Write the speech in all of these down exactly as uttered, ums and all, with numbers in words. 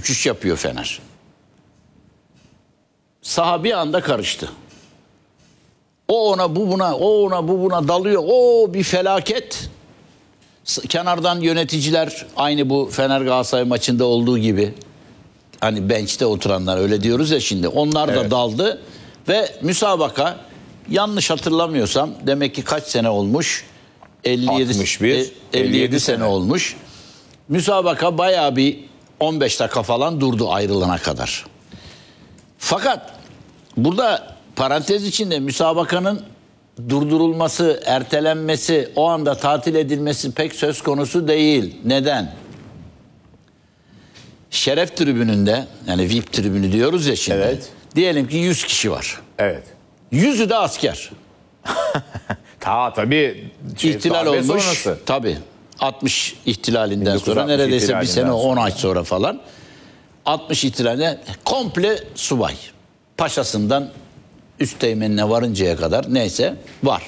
üç üç yapıyor Fener. Saha bir anda karıştı. O ona bu buna, o ona bu buna dalıyor. O bir felaket. Kenardan yöneticiler aynı bu Fener Galatasaray maçında olduğu gibi. Hani bench'te oturanlar öyle diyoruz ya şimdi. Onlar da evet. daldı ve müsabaka yanlış hatırlamıyorsam demek ki kaç sene olmuş? elli yedi, altmış bir, elli yedi, elli yedi sene, sene olmuş. Müsabaka bayağı bir on beş dakika falan durdu ayrılana kadar. Fakat burada parantez içinde müsabakanın durdurulması, ertelenmesi, o anda tatil edilmesi pek söz konusu değil. Neden? Şeref tribününde, yani V I P tribünü diyoruz ya şimdi. Evet. Diyelim ki yüz kişi var. Evet. yüzü de asker. Ta tabii. Şey, İhtilal olmuş. Sonrası. Tabii. altmış ihtilalinden sonra neredeyse bir sene on ay sonra falan. altmış ihtilaline komple subay. Paşasından üsteğmenine varıncaya kadar neyse var.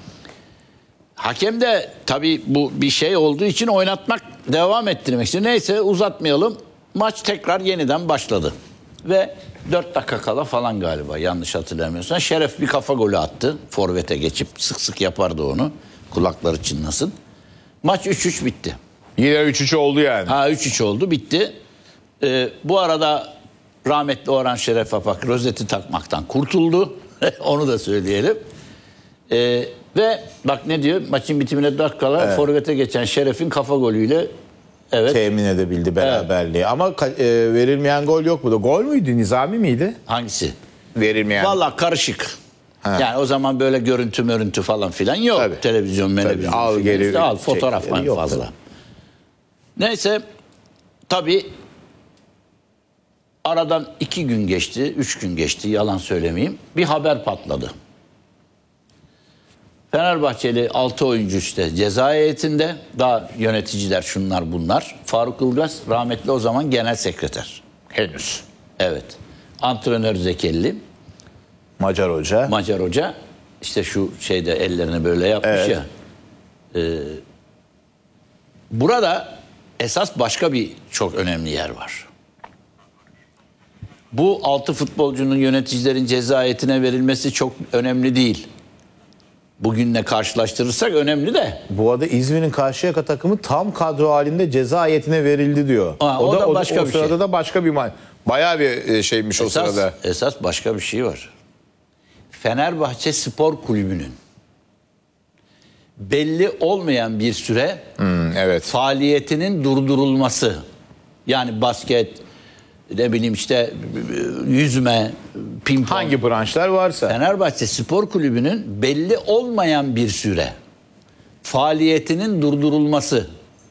Hakem de tabii bu bir şey olduğu için oynatmak, devam ettirmek için. Neyse uzatmayalım. Maç tekrar yeniden başladı. Ve dört dakika kala falan galiba yanlış hatırlamıyorsam Şeref bir kafa golü attı. Forvete geçip sık sık yapardı onu. Kulakları çınlasın. Maç üç üç bitti. Yine üç üç oldu yani. Ha üç üç oldu bitti. Ee, bu arada rahmetli Orhan Şeref Apak rozeti takmaktan kurtuldu. Onu da söyleyelim. Ee, ve bak ne diyor? Maçın bitimine dört kala evet. Forvete geçen Şeref'in kafa golüyle evet. Temin edebildi beraberliği. Evet. Ama e, verilmeyen gol yok mu da? Gol müydü? Nizami miydi? Hangisi? Verilmeyen. Vallahi karışık. Ha. Yani o zaman böyle görüntü mörüntü falan filan yok. Tabii. Televizyon, televizyon. Al geri. İşte al fotoğraf var fazla. Tabii. Neyse tabii aradan iki gün geçti, üç gün geçti yalan söylemeyeyim. Bir haber patladı. Fenerbahçeli altı oyuncu işte ceza heyetinde, daha yöneticiler şunlar bunlar. Faruk Ilgaz rahmetli o zaman genel sekreter. Henüz. Evet. Antrenör Zekelli. Macar hoca. Macar hoca. İşte şu şeyde ellerini böyle yapmış evet. ya. Ee, burada esas başka bir çok önemli yer var. Bu altı futbolcunun yöneticilerin ceza heyetine verilmesi çok önemli değil. Bugünle karşılaştırırsak önemli de. Bu arada İzmir'in Karşıyaka takımı tam kadro halinde ceza heyetine verildi diyor. Ha, o, o da, da başka o, bir o sırada şey. da başka bir maç. Bayağı bir şeymiş esas, o sırada. Esas başka bir şey var. Fenerbahçe Spor Kulübü'nün belli olmayan bir süre hmm, evet. faaliyetinin durdurulması. Yani basket, ne bileyim işte yüzme, pimpon. Hangi branşlar varsa. Fenerbahçe Spor Kulübü'nün belli olmayan bir süre faaliyetinin durdurulması.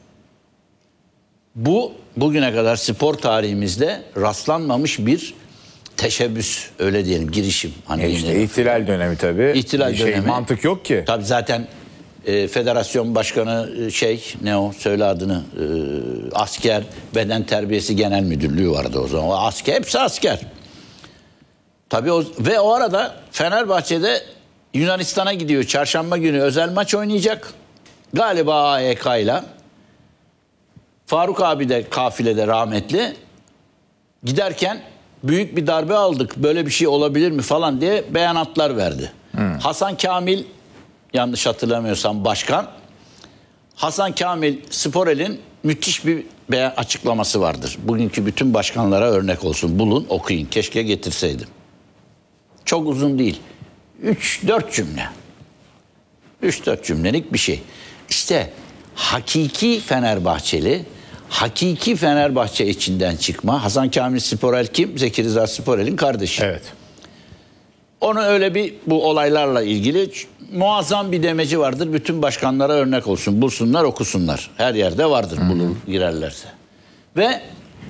Bu bugüne kadar spor tarihimizde rastlanmamış bir teşebbüs, öyle diyelim, girişim. Hani e işte ihtilal dönemi tabii. İhtilal bir şey, dönemi. Mantık yok ki. Tabii zaten e, federasyon başkanı e, şey ne o söyle adını e, asker beden terbiyesi genel müdürlüğü vardı o zaman. O asker, hepsi asker. Tabii o, ve o arada Fenerbahçe'de Yunanistan'a gidiyor. Çarşamba günü özel maç oynayacak. Galiba A Y K ile. Faruk abi de kafilede rahmetli. Giderken büyük bir darbe aldık. Böyle bir şey olabilir mi falan diye beyanatlar verdi. Hmm. Hasan Kamil, yanlış hatırlamıyorsam başkan. Hasan Kamil Sporel'in müthiş bir beyan açıklaması vardır. Bugünkü bütün başkanlara örnek olsun. Bulun, okuyun. Keşke getirseydim. Çok uzun değil. üç dört cümle. üç dört cümlelik bir şey. İşte hakiki Fenerbahçeli, hakiki Fenerbahçe içinden çıkma. Hasan Kamil Sporel kim? Zeki Rıza Sporel'in kardeşi. Evet. Onun öyle bir bu olaylarla ilgili muazzam bir demeci vardır. Bütün başkanlara örnek olsun. Bulsunlar, okusunlar. Her yerde vardır bulur girerlerse. Ve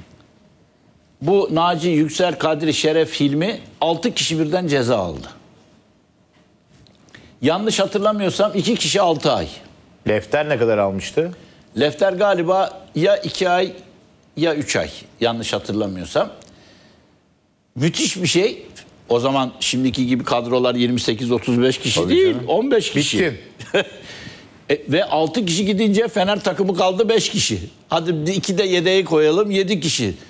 bu Naci, Yüksel, Kadri, Şeref, Hilmi altı kişi birden ceza aldı. Yanlış hatırlamıyorsam iki kişi altı ay. Lefter ne kadar almıştı? Lefter galiba ya iki ay ya üç ay. Yanlış hatırlamıyorsam. Müthiş bir şey. O zaman şimdiki gibi kadrolar yirmi sekiz otuz beş kişi Tabii değil. canım. on beş kişi. Bittin. e, ve altı kişi gidince Fener takımı kaldı beş kişi. Hadi iki de yedeği koyalım yedi kişi.